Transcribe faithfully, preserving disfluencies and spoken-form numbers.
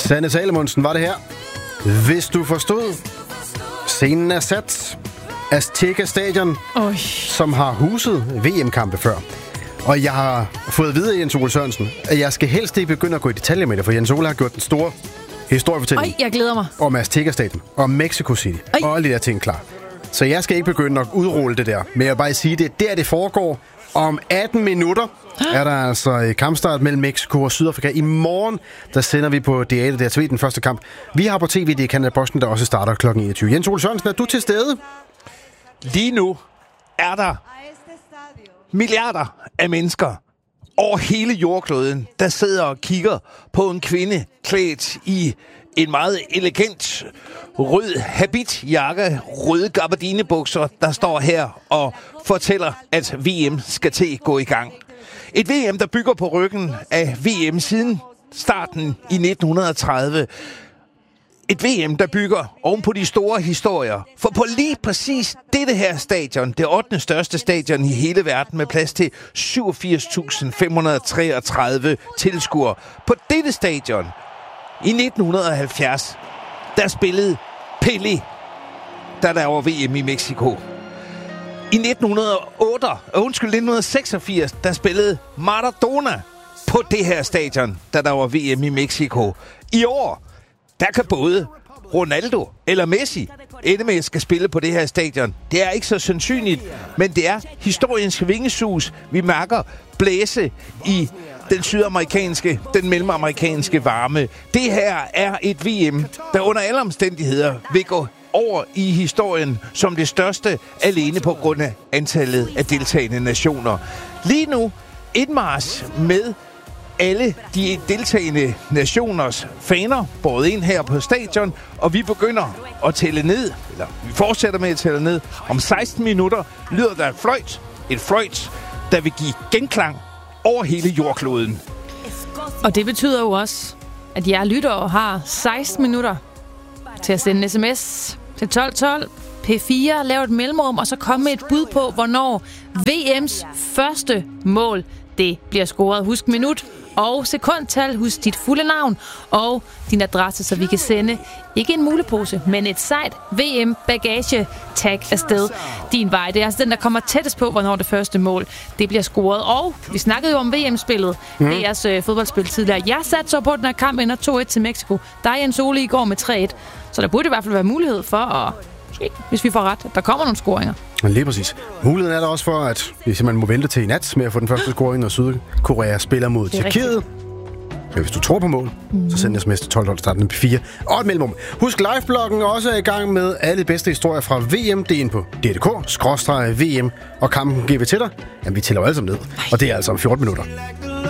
Sanne Salomonsen var det her. Hvis du forstod, scenen er sat. Azteca Stadion, Oi. som har huset V M-kampe før. Og jeg har fået at vide af Jens Ole Sørensen, at jeg skal helst ikke begynde at gå i detaljer med det, for Jens Ole har gjort den store historiefortælling. Oj, jeg glæder mig. Om Azteca Stadion, om Mexico City, Oj. og alle de der ting klar. Så jeg skal ikke begynde at udrulle det der. Men jeg vil bare sige, det er der, det foregår. Om atten minutter er der altså kampstart mellem Mexico og Sydafrika. I morgen, der sender vi på D otte, der T V den første kamp. Vi har på T V, det er Canada Boston, der også starter klokken enogtyve. Jens Ole Sørensen, er du til stede? Lige nu er der milliarder af mennesker over hele jordkloden, der sidder og kigger på en kvinde klædt i en meget elegant rød habitjakke, røde gabardinebukser, der står her og fortæller, at V M skal til at gå i gang. Et V M, der bygger på ryggen af V M siden starten i nitten tredive. Et V M, der bygger oven på de store historier. For på lige præcis dette her stadion, det ottende største stadion i hele verden med plads til syvogfirs tusind fem hundrede treogtredive tilskuere. På dette stadion i nitten halvfjerds, der spillede Pelé, der der var V M i Mexico. I nitten otte, undskyld, nitten seksogfirs, der spillede Maradona på det her stadion, der der var V M i Mexico. I år, der kan både Ronaldo eller Messi ende med at skal spille på det her stadion. Det er ikke så sandsynligt, men det er historiens vingesus, vi mærker blæse i den sydamerikanske, den mellemamerikanske varme. Det her er et V M, der under alle omstændigheder vil gå over i historien som det største, alene på grund af antallet af deltagende nationer. Lige nu indmarch med alle de deltagende nationers faner båret ind her på stadion, og vi begynder at tælle ned, eller vi fortsætter med at tælle ned. Om seksten minutter lyder der et fløjt, et fløjt, der vil give genklang over hele jordkloden. Og det betyder jo også, at jer lyttere har seksten minutter til at sende en sms til tolv tolv, P fire, lave et mellemrum, og så komme med et bud på, hvornår V M's første mål, det bliver scoret. Husk minut og sekundtal, husk dit fulde navn og din adresse, så vi kan sende ikke en mulepose, men et sejt V M-bagage-tag afsted din vej. Det er altså den, der kommer tættest på, hvornår det første mål det bliver scoret. Og vi snakkede jo om V M-spillet. Mm. Det er jeres øh, fodboldspil tidligere. Jeg satte så på, at den her kamp ender to et til Mexico. Der er Jens Ole i går med tre et. Så der burde i hvert fald være mulighed for at, hvis vi får ret, at der kommer nogle scoringer. Lige præcis. Muligheden er der også for, at hvis man må vente til i nat med at få den første scoring, når Sydkorea spiller mod Tjekkiet. Men hvis du tror på mål, mm. så send sms til tolv tolv, starten P fire og et mellemrum. Husk, livebloggen også er i gang med alle de bedste historier fra V M. Det er inde på D D K, skråstreg V M, og kampen giver vi til dig. Jamen, vi tæller jo alle sammen ned, og det er altså om fjorten minutter.